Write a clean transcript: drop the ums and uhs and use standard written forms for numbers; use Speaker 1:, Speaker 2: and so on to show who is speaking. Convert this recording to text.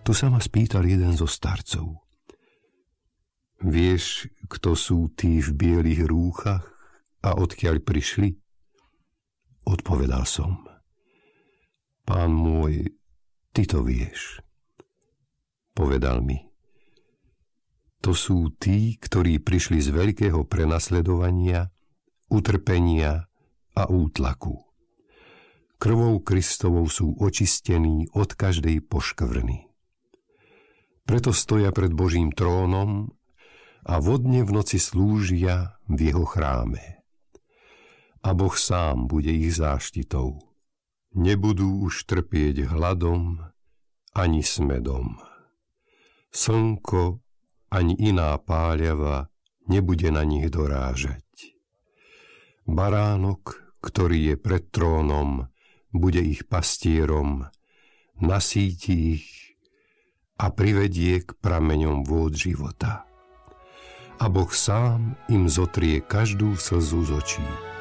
Speaker 1: Tu sa ma spýtal jeden zo starcov. Vieš, kto sú tí v bielých rúchach a odkiaľ prišli? Odpovedal som. Pán môj, ty to vieš. Povedal mi. To sú tí, ktorí prišli z veľkého prenasledovania, utrpenia a útlaku. Krvou Kristovou sú očistení od každej poškvrny. Preto stoja pred Božím trónom a vodne v noci slúžia v jeho chráme. A Boh sám bude ich záštitou. Nebudú už trpieť hladom ani smedom. Slnko ani iná páľava nebude na nich dorážať. Baránok, ktorý je pred trónom, bude ich pastierom, nasíti ich a privedie k prameňom vôd života. A Boh sám im zotrie každú slzu z očí.